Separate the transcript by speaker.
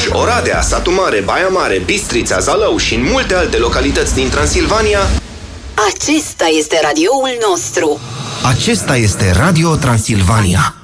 Speaker 1: Oradea, Satu Mare, Baia Mare, Bistrița, Zalău și în multe alte localități din Transilvania.
Speaker 2: Acesta este radioul nostru.
Speaker 3: Acesta este Radio Transilvania.